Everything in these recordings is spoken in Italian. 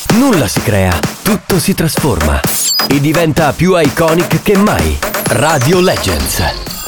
Nulla si crea, tutto si trasforma e diventa più iconic che mai. Radio Legends.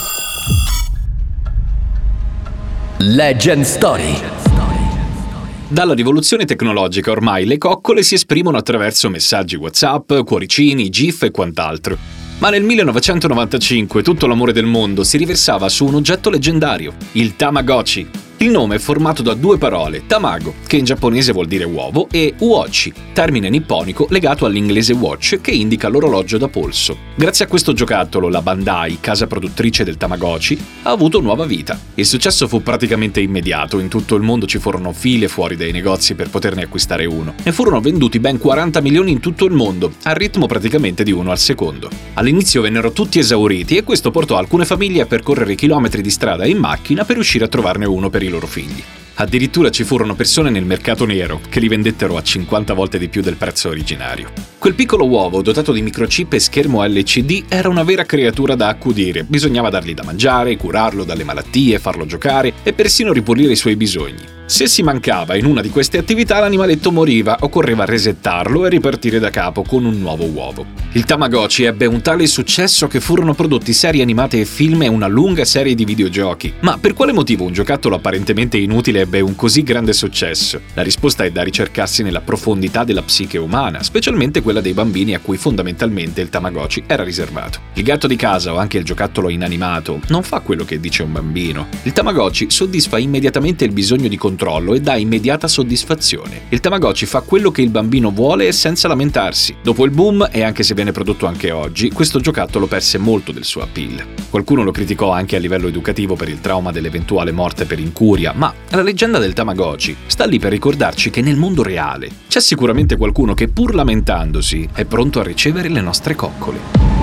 Legend Story. Dalla rivoluzione tecnologica ormai le coccole si esprimono attraverso messaggi WhatsApp, cuoricini, GIF e quant'altro. Ma nel 1995 tutto l'amore del mondo si riversava su un oggetto leggendario, il Tamagotchi. Il nome è formato da due parole, tamago, che in giapponese vuol dire uovo, e uochi, termine nipponico legato all'inglese watch, che indica l'orologio da polso. Grazie a questo giocattolo, la Bandai, casa produttrice del Tamagotchi, ha avuto nuova vita. Il successo fu praticamente immediato, in tutto il mondo ci furono file fuori dai negozi per poterne acquistare uno. Ne furono venduti ben 40 milioni in tutto il mondo, al ritmo praticamente di uno al secondo. All'inizio vennero tutti esauriti e questo portò alcune famiglie a percorrere chilometri di strada in macchina per riuscire a trovarne uno per i loro figli. Addirittura ci furono persone nel mercato nero che li vendettero a 50 volte di più del prezzo originario. Quel piccolo uovo dotato di microchip e schermo LCD era una vera creatura da accudire. Bisognava dargli da mangiare, curarlo dalle malattie, farlo giocare e persino ripulire i suoi bisogni. Se si mancava in una di queste attività, l'animaletto moriva, occorreva resettarlo e ripartire da capo con un nuovo uovo. Il Tamagotchi ebbe un tale successo che furono prodotti serie animate e film e una lunga serie di videogiochi. Ma per quale motivo un giocattolo apparentemente inutile ebbe un così grande successo? La risposta è da ricercarsi nella profondità della psiche umana, specialmente quella dei bambini a cui fondamentalmente il Tamagotchi era riservato. Il gatto di casa o anche il giocattolo inanimato non fa quello che dice un bambino. Il Tamagotchi soddisfa immediatamente il bisogno di controllo e dà immediata soddisfazione. Il Tamagotchi fa quello che il bambino vuole e senza lamentarsi. Dopo il boom, e anche se viene prodotto anche oggi, questo giocattolo perse molto del suo appeal. Qualcuno lo criticò anche a livello educativo per il trauma dell'eventuale morte per incuria, ma la leggenda del Tamagotchi sta lì per ricordarci che nel mondo reale c'è sicuramente qualcuno che, pur lamentandosi, è pronto a ricevere le nostre coccole.